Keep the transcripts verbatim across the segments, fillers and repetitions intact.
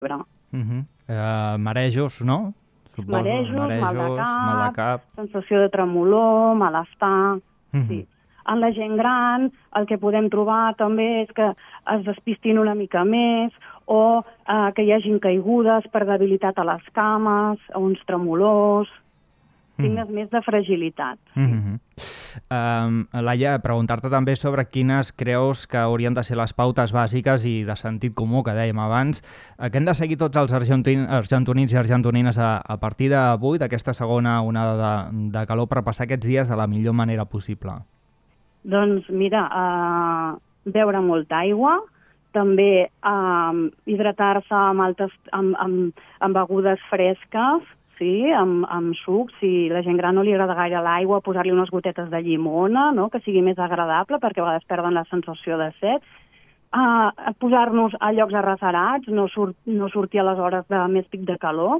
febre. Uh -huh. uh, marejos, no? Suposo. Marejos, Marejos, mal de cap, mal de cap. sensació de tremolor, malestar... Uh -huh. Sí. En la gent gran el que podem trobar també és que es despistin una mica més o eh, que hi hagin caigudes per debilitat a les cames, o uns tremolors, signes mm. més de fragilitat. Sí. Mm -hmm. um, Laia, preguntar-te també sobre quines creus que haurien de ser les pautes bàsiques i de sentit comú, que dèiem abans, que hem de seguir tots els argentin argentonins i argentonines a, a partir d'avui, d'aquesta segona onada de, de calor, per passar aquests dies de la millor manera possible. Doncs mira, uh, beure molta aigua, també uh, hidratar-se amb, altes, amb, amb, amb begudes fresques, sí, amb, amb sucs. Si la gent gran no li agrada gaire l'aigua, posar-li unes gotetes de llimona, no?, que sigui més agradable, perquè a vegades perden la sensació de set. Uh, posar-nos a llocs arrecerats, no, sur no sortir a les hores de més pic de calor,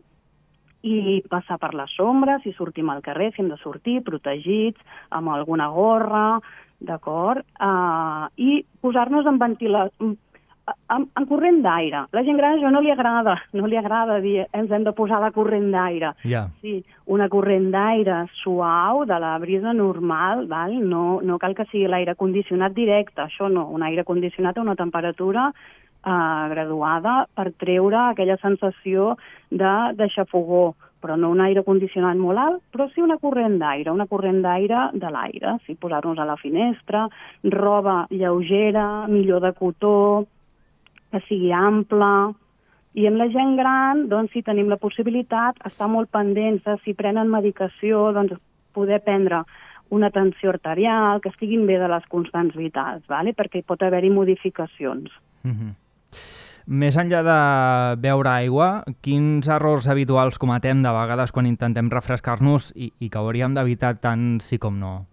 i passar per les sombres, si sortim al carrer, si hem de sortir, protegits, amb alguna gorra, d'acord? Uh, I posar-nos en ventilació, en, en corrent d'aire. La gent gran això no li agrada, no li agrada dir ens hem de posar la corrent d'aire. Yeah. Sí, una corrent d'aire suau, de la brisa normal, val? No, no cal que sigui l'aire condicionat directe, això no, un aire condicionat a una temperatura Uh, graduada per treure aquella sensació de d'aixafogor, però no un aire condicionat molt alt, però sí una corrent d'aire, una corrent d'aire de l'aire, sí, posar-nos a la finestra, roba lleugera, millor de cotó, que sigui ampla. I amb la gent gran, doncs, si tenim la possibilitat, estar molt pendents de si prenen medicació, doncs poder prendre una tensió arterial, que estiguin bé de les constants vitals, vale? Perquè hi pot haver-hi modificacions. Mm-hmm. Més enllà de beure aigua, quins errors habituals cometem de vegades quan intentem refrescar-nos i, i que hauríem d'evitar tant sí com no?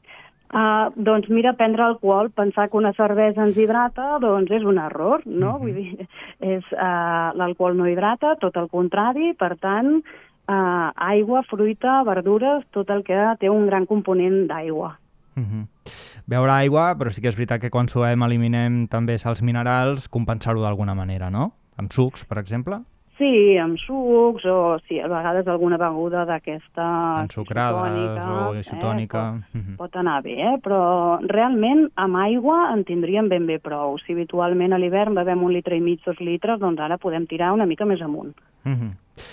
Uh, doncs mira, prendre alcohol, pensar que una cervesa ens hidrata, doncs és un error, no? Mm-hmm. Vull dir, és, uh, l'alcohol no hidrata, tot el contrari, per tant, uh, aigua, fruita, verdures, tot el que té un gran component d'aigua. Mm-hmm. Beure aigua, però sí que és veritat que quan suem eliminem també sals minerals, compensar-ho d'alguna manera, no? Amb sucs, per exemple? Sí, amb sucs o sí, a vegades alguna beguda d'aquesta ensucrades o isotònica. Eh? Pot, mm-hmm. pot anar bé, eh? Però realment amb aigua en tindríem ben bé prou. Si habitualment a l'hivern bevem un litre i mig, dos litres, doncs ara podem tirar una mica més amunt. Mm-hmm.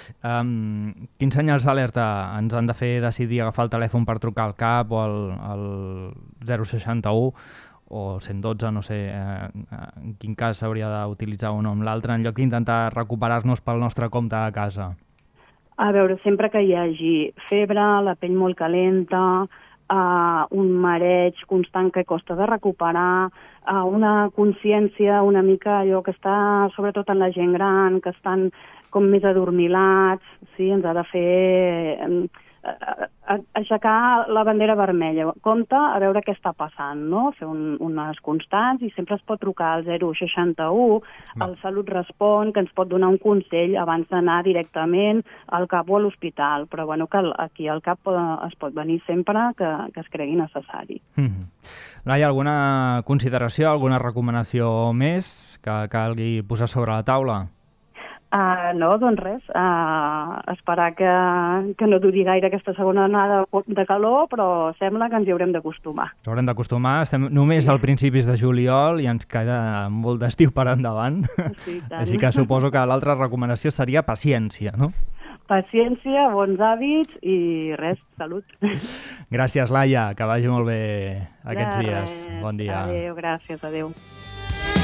Um, quins senyals d'alerta ens han de fer decidir agafar el telèfon per trucar al CAP o al, al zero seixanta u o cent dotze, no sé eh, en quin cas s'hauria d'utilitzar un o amb l'altre, en lloc d'intentar recuperar-nos pel nostre compte a casa? A veure, sempre que hi hagi febre, la pell molt calenta, uh, un mareig constant que costa de recuperar, uh, una consciència una mica allò que està, sobretot en la gent gran, que estan com més adormilats, sí, ens ha de fer eh, aixecar la bandera vermella. Compte a veure què està passant, no? Fer un, unes constants i sempre es pot trucar al zero seixanta u, el Salut Respon, que ens pot donar un consell abans d'anar directament al CAP o a l'hospital. Però bueno, que aquí al CAP es pot venir sempre que, que es cregui necessari. Mm-hmm. Laia, alguna consideració, alguna recomanació més que calgui posar sobre la taula? Uh, no, doncs res, uh, esperar que, que no duri gaire aquesta segona onada de calor, però sembla que ens hi haurem d'acostumar. Ens haurem d'acostumar, estem només al principis de juliol i ens queda molt d'estiu per endavant, sí, així que suposo que l'altra recomanació seria paciència, no? Paciència, bons hàbits i res, salut. Gràcies, Laia, que vagi molt bé aquests dies. Bon dia. Adéu, gràcies, adéu.